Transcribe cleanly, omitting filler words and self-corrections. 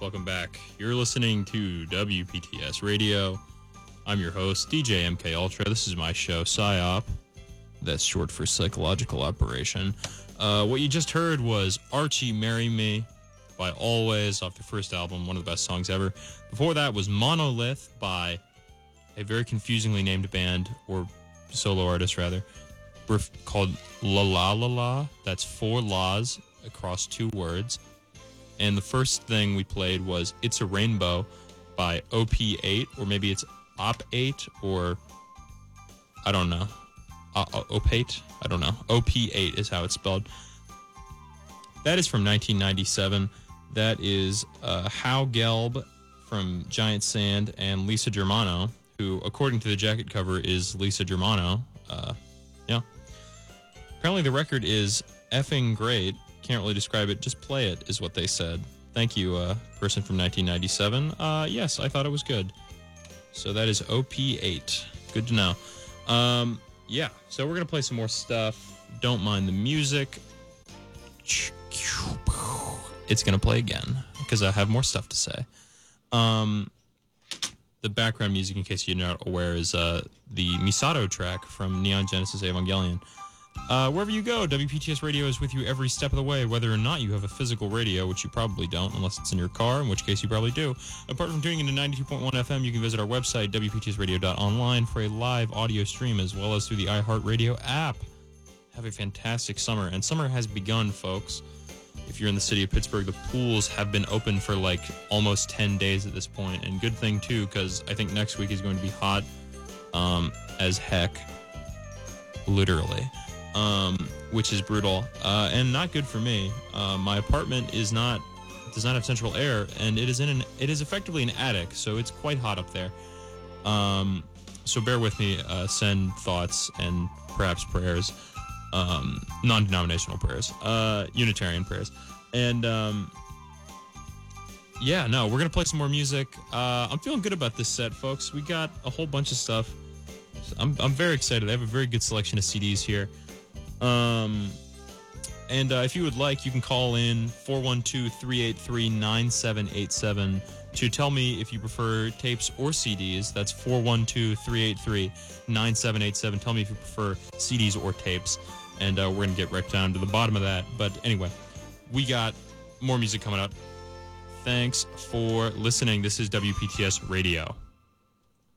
Welcome back. You're listening to WPTS Radio. I'm your host, DJ MK Ultra. This is my show, PSYOP. That's short for Psychological Operation. What you just heard was Archie Marry Me by Always off their first album, one of the best songs ever. Before that was Monolith by a very confusingly named band, or solo artist rather, called La La La La. That's 4 la's across 2 words. And the first thing we played was It's a Rainbow by OP8, or maybe it's OP8, or I don't know. OP8? I don't know. OP8 is how it's spelled. That is from 1997. That is How Gelb from Giant Sand and Lisa Germano, who, according to the jacket cover, is Lisa Germano. Yeah. Apparently the record is effing great. Can't really describe it. Just play it, is what they said. Thank you, person from 1997. Yes, I thought it was good. So that is OP8. Good to know. Yeah, so we're going to play some more stuff. Don't mind the music. It's going to play again, because I have more stuff to say. The background music, in case you're not aware, is the Misato track from Neon Genesis Evangelion. Wherever you go, WPTS Radio is with you every step of the way, whether or not you have a physical radio, which you probably don't, unless it's in your car, in which case you probably do. Apart from tuning into 92.1 FM, you can visit our website, WPTSradio.online, for a live audio stream, as well as through the iHeartRadio app. Have a fantastic summer, and summer has begun, folks. If you're in the city of Pittsburgh, the pools have been open for like almost 10 days at this point, and good thing too, because I think next week is going to be hot as heck, literally. Which is brutal, and not good for me. My apartment does not have central air, and it is effectively an attic, so it's quite hot up there. So bear with me. Send thoughts and perhaps prayers, non-denominational prayers, Unitarian prayers, and yeah, no, we're gonna play some more music. I'm feeling good about this set, folks. We got a whole bunch of stuff. I'm very excited. I have a very good selection of CDs here. And if you would like, you can call in 412-383-9787 to tell me if you prefer tapes or CDs. That's 412-383-9787. Tell me if you prefer CDs or tapes, and we're going to get right down to the bottom of that. But anyway, we got more music coming up. Thanks for listening. This is WPTS Radio.